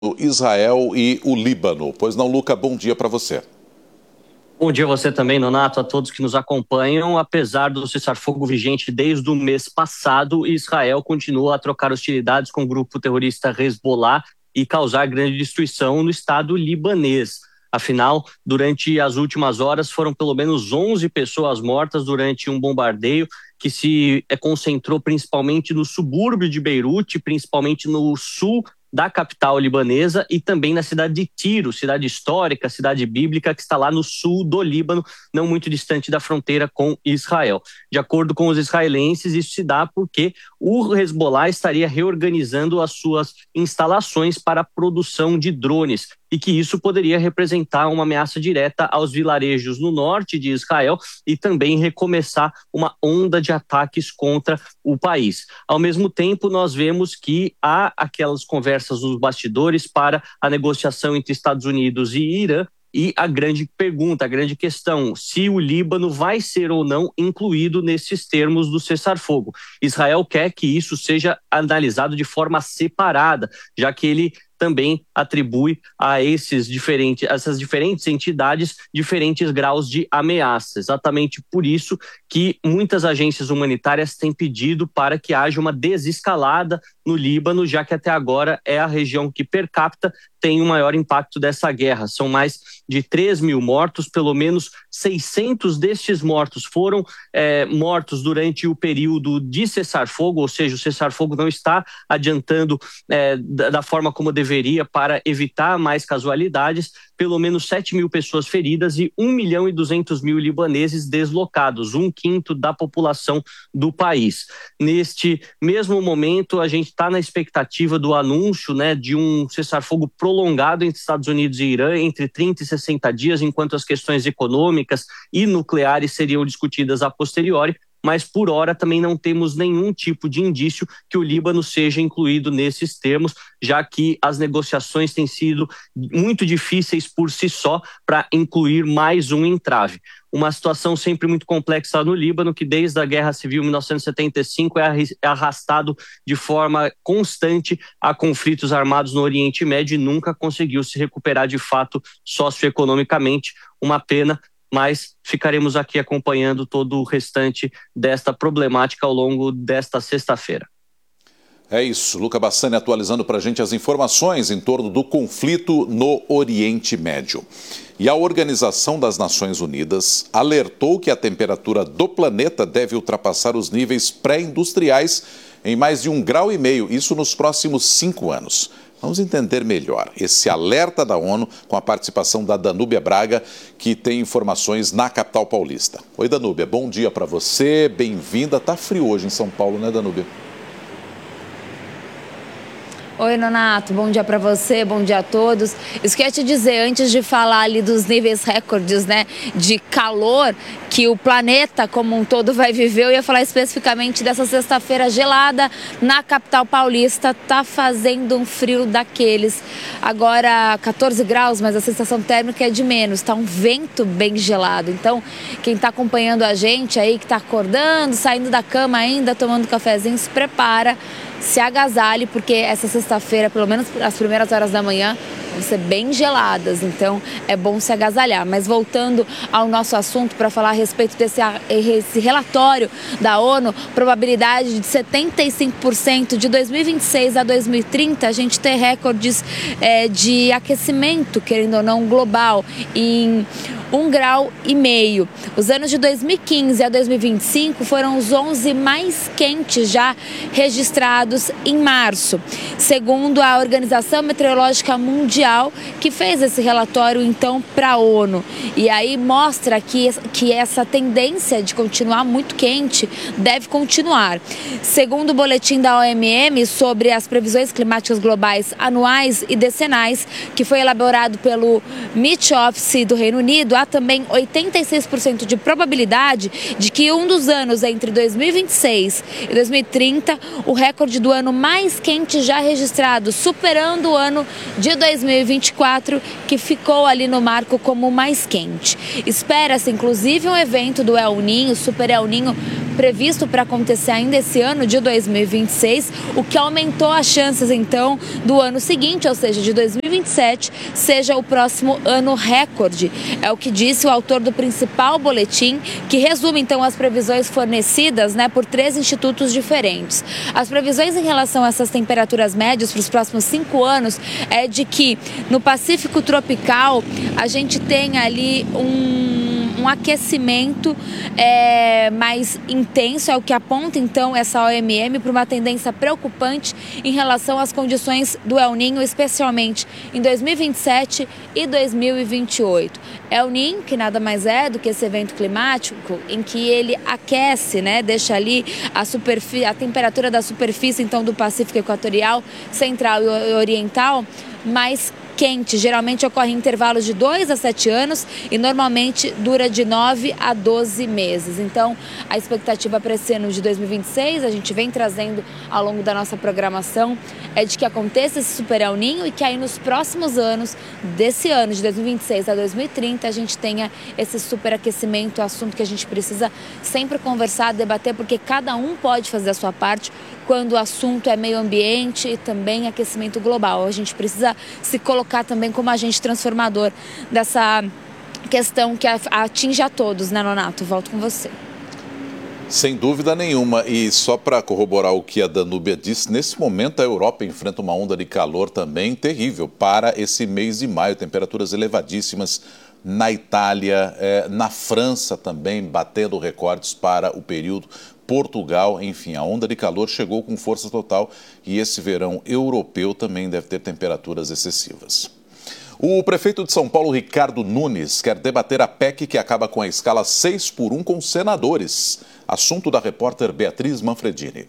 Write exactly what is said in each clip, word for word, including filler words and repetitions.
Israel e o Líbano. Pois não, Luca, bom dia para você. Bom dia a você também, Nonato, a todos que nos acompanham. Apesar do cessar-fogo vigente desde o mês passado, Israel continua a trocar hostilidades com o grupo terrorista Hezbollah e causar grande destruição no estado libanês. Afinal, durante as últimas horas, foram pelo menos onze pessoas mortas durante um bombardeio que se concentrou principalmente no subúrbio de Beirute, principalmente no sul da capital libanesa e também na cidade de Tiro, cidade histórica, cidade bíblica, que está lá no sul do Líbano, não muito distante da fronteira com Israel. De acordo com os israelenses, isso se dá porque o Hezbollah estaria reorganizando as suas instalações para a produção de drones e que isso poderia representar uma ameaça direta aos vilarejos no norte de Israel e também recomeçar uma onda de ataques contra o país. Ao mesmo tempo, nós vemos que há aquelas conversas nos bastidores para a negociação entre Estados Unidos e Irã, e a grande pergunta, a grande questão, se o Líbano vai ser ou não incluído nesses termos do cessar-fogo. Israel quer que isso seja analisado de forma separada, já que ele também atribui a esses diferentes, essas diferentes entidades diferentes graus de ameaça. Exatamente por isso que muitas agências humanitárias têm pedido para que haja uma desescalada no Líbano, já que até agora é a região que per capita tem o maior impacto dessa guerra. São mais de três mil mortos, pelo menos seiscentos destes mortos foram é, mortos durante o período de cessar-fogo, ou seja, o cessar-fogo não está adiantando é, da, da forma como deveria para evitar mais casualidades. Pelo menos sete mil pessoas feridas e um milhão e duzentos mil libaneses deslocados, um quinto da população do país. Neste mesmo momento, a gente está na expectativa do anúncio, né, de um cessar-fogo prolongado entre Estados Unidos e Irã, entre trinta e sessenta dias, enquanto as questões econômicas e nucleares seriam discutidas a posteriori, mas por hora também não temos nenhum tipo de indício que o Líbano seja incluído nesses termos, já que as negociações têm sido muito difíceis por si só para incluir mais um entrave. Uma situação sempre muito complexa no Líbano, que desde a Guerra Civil de mil novecentos e setenta e cinco é arrastado de forma constante a conflitos armados no Oriente Médio e nunca conseguiu se recuperar de fato socioeconomicamente. Uma pena, mas ficaremos aqui acompanhando todo o restante desta problemática ao longo desta sexta-feira. É isso, Luca Bassani atualizando para a gente as informações em torno do conflito no Oriente Médio. E a Organização das Nações Unidas alertou que a temperatura do planeta deve ultrapassar os níveis pré-industriais em mais de um grau e meio, isso nos próximos cinco anos. Vamos entender melhor esse alerta da ONU com a participação da Danúbia Braga, que tem informações na capital paulista. Oi, Danúbia, bom dia para você, bem-vinda. Tá frio hoje em São Paulo, né, Danúbia? Oi, Nonato, bom dia para você, bom dia a todos. Isso que eu ia te dizer, antes de falar ali dos níveis recordes, né, de calor que o planeta como um todo vai viver, eu ia falar especificamente dessa sexta-feira gelada na capital paulista. Tá fazendo um frio daqueles. Agora quatorze graus, mas a sensação térmica é de menos. Tá um vento bem gelado. Então, quem tá acompanhando a gente aí, que tá acordando, saindo da cama ainda, tomando cafezinho, se prepara, se agasalhe, porque essa sexta-feira, pelo menos as primeiras horas da manhã, vão ser bem geladas, então é bom se agasalhar. Mas voltando ao nosso assunto para falar a respeito desse esse relatório da ONU, probabilidade de setenta e cinco por cento de dois mil e vinte e seis a dois mil e trinta a gente ter recordes é, de aquecimento, querendo ou não, global, em um grau e meio. Os anos de dois mil e quinze a dois mil e vinte e cinco foram os onze mais quentes já registrados em março, segundo a Organização Meteorológica Mundial, que fez esse relatório então para a ONU. E aí mostra que, que essa tendência de continuar muito quente deve continuar. Segundo o boletim da O M M sobre as previsões climáticas globais anuais e decenais, que foi elaborado pelo Met Office do Reino Unido, há também oitenta e seis por cento de probabilidade de que um dos anos entre dois mil e vinte e seis e dois mil e trinta, o recorde do ano mais quente já registrado, superando o ano de dois mil e vinte e quatro, que ficou ali no marco como o mais quente. Espera-se, inclusive, um evento do El Niño, Super El Niño, previsto para acontecer ainda esse ano de dois mil e vinte e seis, o que aumentou as chances então do ano seguinte, ou seja, de dois mil e vinte e sete, seja o próximo ano recorde. É o que disse o autor do principal boletim, que resume então as previsões fornecidas, né, por três institutos diferentes. As previsões em relação a essas temperaturas médias para os próximos cinco anos é de que no Pacífico tropical a gente tem ali um, um aquecimento é, mais intenso, é o que aponta então essa O M M para uma tendência preocupante em relação às condições do El Niño, especialmente em dois mil e vinte e sete e dois mil e vinte e oito. El Niño, que nada mais é do que esse evento climático em que ele aquece, né, deixa ali a, superfície, a temperatura da superfície então do Pacífico Equatorial, Central e Oriental mais quente. Geralmente ocorre em intervalos de dois a sete anos e normalmente dura de nove a doze meses. Então, a expectativa para esse ano de dois mil e vinte e seis, a gente vem trazendo ao longo da nossa programação, é de que aconteça esse super El Niño e que aí nos próximos anos, desse ano de dois mil e vinte e seis a dois mil e trinta, a gente tenha esse superaquecimento, assunto que a gente precisa sempre conversar, debater, porque cada um pode fazer a sua parte quando o assunto é meio ambiente e também aquecimento global. A gente precisa se colocar também como agente transformador dessa questão que atinge a todos, né, Nonato? Volto com você. Sem dúvida nenhuma. E só para corroborar o que a Danúbia disse, nesse momento a Europa enfrenta uma onda de calor também terrível para esse mês de maio. Temperaturas elevadíssimas na Itália, eh, na França também, batendo recordes para o período. Portugal, enfim, a onda de calor chegou com força total e esse verão europeu também deve ter temperaturas excessivas. O prefeito de São Paulo, Ricardo Nunes, quer debater a P E C que acaba com a escala seis por um com senadores. Assunto da repórter Beatriz Manfredini.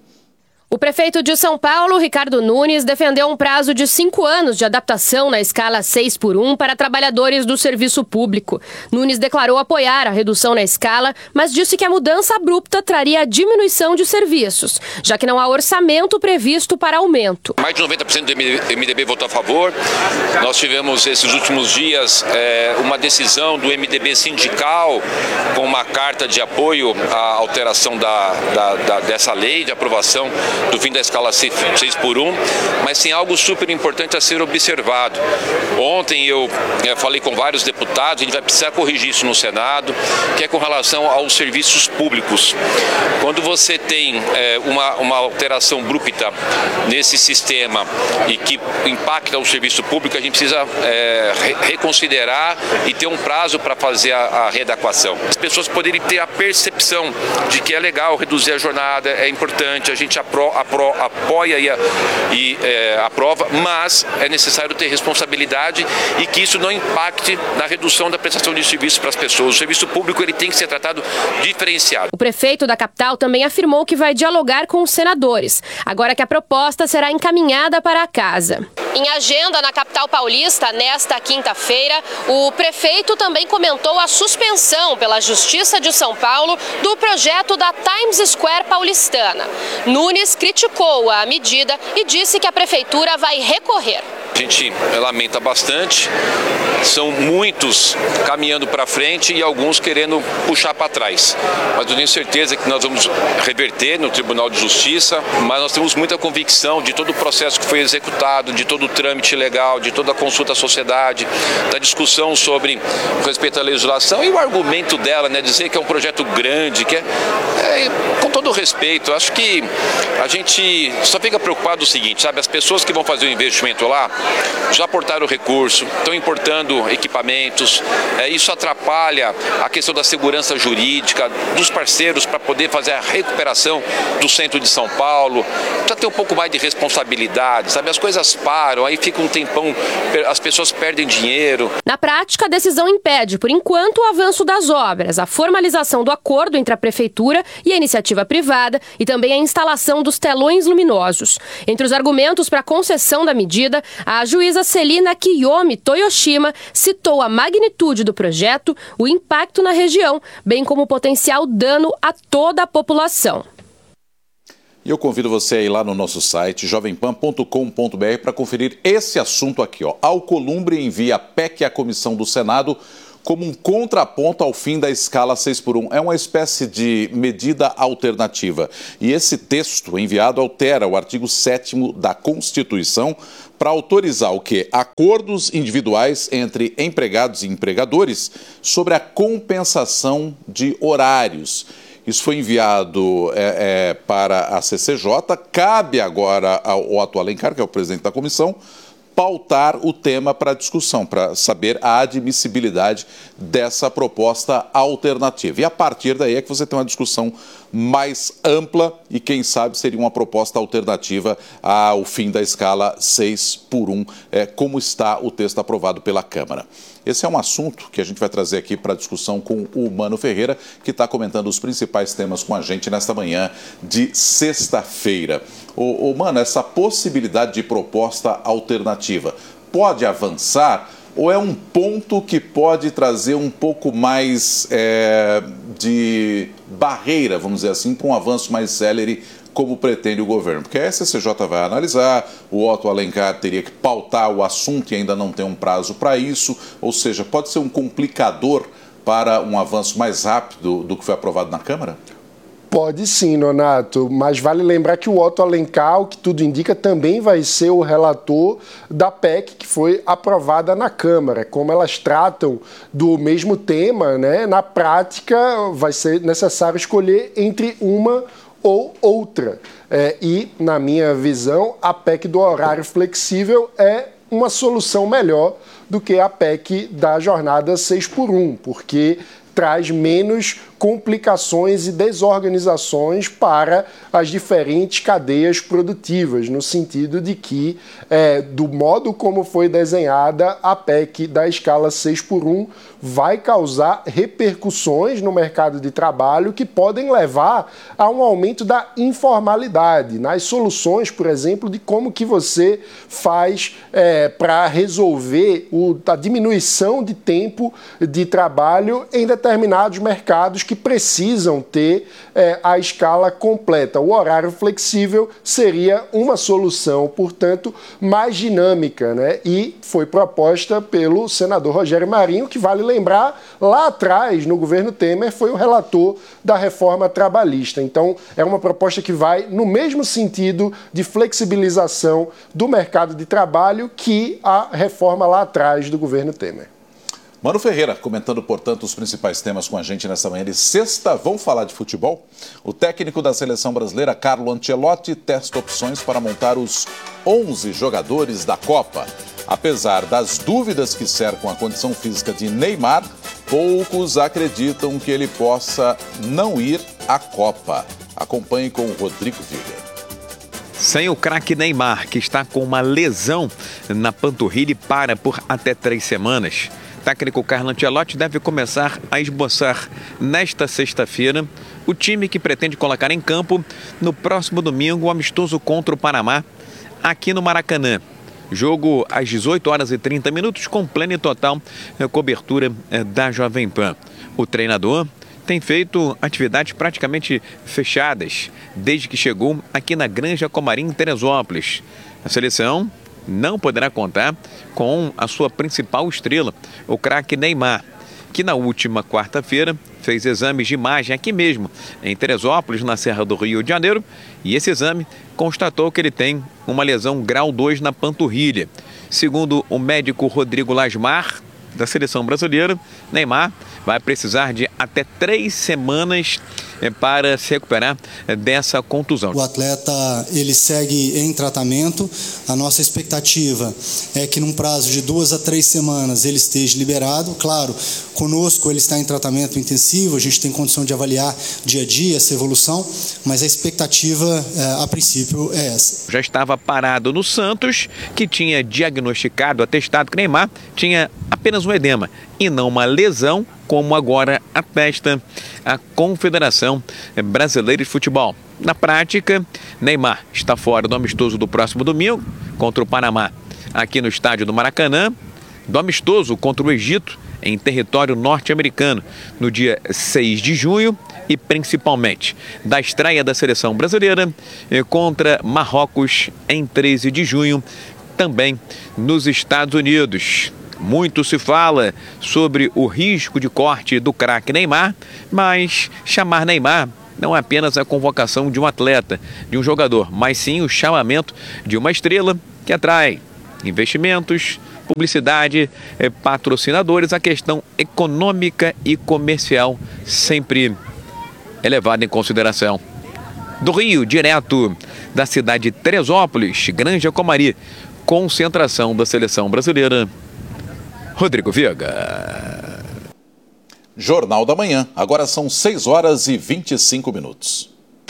O prefeito de São Paulo, Ricardo Nunes, defendeu um prazo de cinco anos de adaptação na escala seis por um para trabalhadores do serviço público. Nunes declarou apoiar a redução na escala, mas disse que a mudança abrupta traria a diminuição de serviços, já que não há orçamento previsto para aumento. Mais de noventa por cento do M D B votou a favor. Nós tivemos esses últimos dias é, uma decisão do M D B sindical com uma carta de apoio à alteração da, da, da, dessa lei de aprovação do fim da escala seis por um, mas sim algo super importante a ser observado. Ontem eu, eu falei com vários deputados, a gente vai precisar corrigir isso no Senado, que é com relação aos serviços públicos. Quando você tem é, uma, uma alteração abrupta nesse sistema e que impacta o serviço público, a gente precisa é, re reconsiderar e ter um prazo para fazer a, a readequação. As pessoas poderem ter a percepção de que é legal reduzir a jornada, é importante, a gente aprova Apro, apoia e, e é, aprova, mas é necessário ter responsabilidade e que isso não impacte na redução da prestação de serviços para as pessoas. O serviço público ele tem que ser tratado diferenciado. O prefeito da capital também afirmou que vai dialogar com os senadores, agora que a proposta será encaminhada para a casa. Em agenda na capital paulista, nesta quinta-feira, o prefeito também comentou a suspensão pela Justiça de São Paulo do projeto da Times Square paulistana. Nunes criticou a medida e disse que a prefeitura vai recorrer. A gente lamenta bastante, são muitos caminhando para frente e alguns querendo puxar para trás. Mas eu tenho certeza que nós vamos reverter no Tribunal de Justiça, mas nós temos muita convicção de todo o processo que foi executado, de todo o trâmite legal, de toda a consulta à sociedade, da discussão sobre respeito à legislação e o argumento dela, né, dizer que é um projeto grande, que é, é com todo o respeito, acho que a gente só fica preocupado o seguinte, sabe, as pessoas que vão fazer o investimento lá já aportaram recurso, estão importando equipamentos, é, isso atrapalha a questão da segurança jurídica dos parceiros para poder fazer a recuperação do centro de São Paulo, precisa ter um pouco mais de responsabilidade, sabe, as coisas param, aí fica um tempão, as pessoas perdem dinheiro. Na prática, a decisão impede, por enquanto, o avanço das obras, a formalização do acordo entre a prefeitura e a iniciativa privada e também a instalação dos telões luminosos. Entre os argumentos para a concessão da medida, a juíza Celina Kiyomi Toyoshima citou a magnitude do projeto, o impacto na região, bem como o potencial dano a toda a população. E eu convido você a ir lá no nosso site, jovem pan ponto com ponto br, para conferir esse assunto aqui, ó. Alcolumbre envia a P E C à comissão do Senado como um contraponto ao fim da escala seis por um. É uma espécie de medida alternativa. E esse texto enviado altera o artigo sétimo da Constituição para autorizar o quê? Acordos individuais entre empregados e empregadores sobre a compensação de horários. Isso foi enviado é, é, para a C C J. Cabe agora ao Otto Alencar, que é o presidente da comissão, pautar o tema para discussão, para saber a admissibilidade dessa proposta alternativa. E a partir daí é que você tem uma discussão mais ampla e, quem sabe, seria uma proposta alternativa ao fim da escala seis por um, é, como está o texto aprovado pela Câmara. Esse é um assunto que a gente vai trazer aqui para discussão com o Mano Ferreira, que está comentando os principais temas com a gente nesta manhã de sexta-feira. Ô, ô, Mano, essa possibilidade de proposta alternativa pode avançar ou é um ponto que pode trazer um pouco mais é, de barreira, vamos dizer assim, para um avanço mais célere, como pretende o governo? Porque a C C J vai analisar, o Otto Alencar teria que pautar o assunto e ainda não tem um prazo para isso, ou seja, pode ser um complicador para um avanço mais rápido do que foi aprovado na Câmara? Pode sim, Nonato, mas vale lembrar que o Otto Alencar, o que tudo indica, também vai ser o relator da P E C que foi aprovada na Câmara. Como elas tratam do mesmo tema, né, na prática vai ser necessário escolher entre uma ou outra. É, e, na minha visão, a P E C do horário flexível é uma solução melhor do que a P E C da jornada seis por um, porque traz menos complicações e desorganizações para as diferentes cadeias produtivas, no sentido de que, é, do modo como foi desenhada, a P E C da escala seis por um vai causar repercussões no mercado de trabalho que podem levar a um aumento da informalidade, nas soluções, por exemplo, de como que você faz é, para resolver o, a diminuição de tempo de trabalho em determinados mercados que precisam ter é, a escala completa. O horário flexível seria uma solução, portanto, mais dinâmica, né? E foi proposta pelo senador Rogério Marinho, que vale lembrar, lá atrás, no governo Temer, foi o relator da reforma trabalhista. Então, é uma proposta que vai no mesmo sentido de flexibilização do mercado de trabalho que a reforma lá atrás do governo Temer. Mano Ferreira, comentando, portanto, os principais temas com a gente nesta manhã de sexta. Vamos falar de futebol? O técnico da seleção brasileira, Carlo Ancelotti, testa opções para montar os onze jogadores da Copa. Apesar das dúvidas que cercam a condição física de Neymar, poucos acreditam que ele possa não ir à Copa. Acompanhe com o Rodrigo Viga. Sem o craque Neymar, que está com uma lesão na panturrilha e para por até três semanas. O técnico Carlo Ancelotti deve começar a esboçar nesta sexta-feira o time que pretende colocar em campo no próximo domingo o amistoso contra o Panamá, aqui no Maracanã. Jogo às dezoito horas e trinta minutos, com plena e total cobertura da Jovem Pan. O treinador tem feito atividades praticamente fechadas desde que chegou aqui na Granja Comarim, em Teresópolis. A seleção não poderá contar com a sua principal estrela, o craque Neymar, que na última quarta-feira fez exames de imagem aqui mesmo, em Teresópolis, na Serra do Rio de Janeiro, e esse exame constatou que ele tem uma lesão grau dois na panturrilha. Segundo o médico Rodrigo Lasmar, da seleção brasileira, Neymar vai precisar de até três semanas para se recuperar dessa contusão. O atleta, ele segue em tratamento. A nossa expectativa é que num prazo de duas a três semanas ele esteja liberado. Claro, conosco ele está em tratamento intensivo, a gente tem condição de avaliar dia a dia essa evolução, mas a expectativa, a princípio, é essa. Já estava parado no Santos, que tinha diagnosticado, atestado que Neymar tinha apenas um edema e não uma lesão, como agora atesta a Confederação Brasileira de Futebol. Na prática, Neymar está fora do amistoso do próximo domingo contra o Panamá, aqui no estádio do Maracanã, do amistoso contra o Egito, em território norte-americano, no dia seis de junho, e principalmente da estreia da seleção brasileira contra Marrocos em treze de junho, também nos Estados Unidos. Muito se fala sobre o risco de corte do craque Neymar, mas chamar Neymar não é apenas a convocação de um atleta, de um jogador, mas sim o chamamento de uma estrela que atrai investimentos, publicidade, patrocinadores. A questão econômica e comercial sempre é levada em consideração. Do Rio, direto da cidade de Teresópolis, Granja Comari, concentração da seleção brasileira, Rodrigo Viega. Jornal da Manhã, agora são seis horas e vinte e cinco minutos.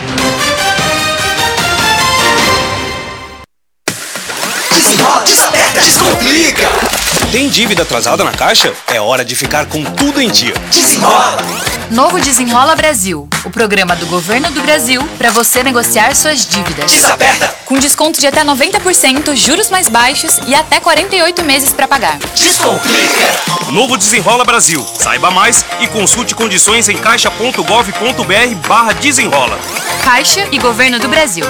Desenrola, desaperta, descomplica. Tem dívida atrasada na Caixa? É hora de ficar com tudo em dia. Desenrola! Novo Desenrola Brasil, o programa do Governo do Brasil para você negociar suas dívidas. Desaperta! Com desconto de até noventa por cento, juros mais baixos e até quarenta e oito meses para pagar. Descomplica! Novo Desenrola Brasil. Saiba mais e consulte condições em caixa ponto gov ponto br barra desenrola. Caixa e Governo do Brasil.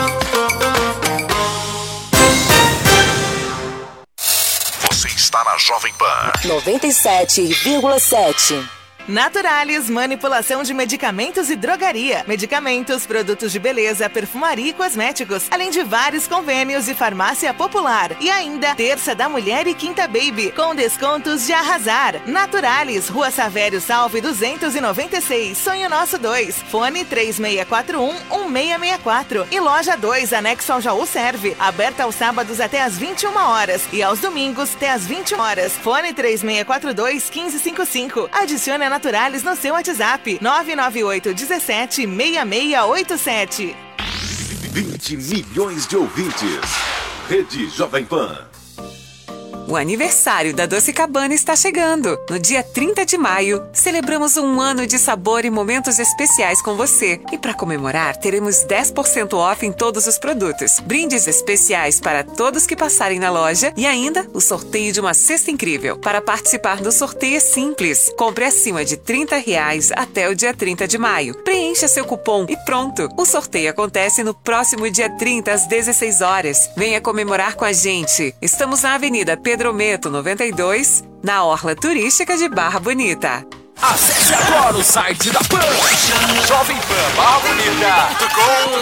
Você está na Jovem Pan noventa e sete vírgula sete. Naturalis, manipulação de medicamentos e drogaria. Medicamentos, produtos de beleza, perfumaria e cosméticos. Além de vários convênios e farmácia popular. E ainda, Terça da Mulher e Quinta Baby, com descontos de arrasar. Naturalis, Rua Savério Salve duzentos e noventa e seis, Sonho Nosso dois. Fone três seis quatro um, um seis seis quatro. E Loja dois, anexo ao Jaú Serve. Aberta aos sábados até às vinte e uma horas. E aos domingos até às vinte e uma horas. Fone três seis quatro dois, um cinco cinco cinco. Adicione a Naturalis no seu WhatsApp nove nove oito um sete, seis seis oito sete. vinte milhões de ouvintes. Rede Jovem Pan. O aniversário da Doce Cabana está chegando. No dia trinta de maio, celebramos um ano de sabor e momentos especiais com você. E para comemorar, teremos dez por cento off em todos os produtos. Brindes especiais para todos que passarem na loja e ainda o sorteio de uma cesta incrível. Para participar do sorteio é simples. Compre acima de trinta reais até o dia trinta de maio. Preencha seu cupom e pronto. O sorteio acontece no próximo dia trinta às dezesseis horas. Venha comemorar com a gente. Estamos na Avenida Pedro Pedro Meto noventa e dois, na Orla Turística de Barra Bonita. Acesse agora o site da Pan, jovem pan barra bonita ponto com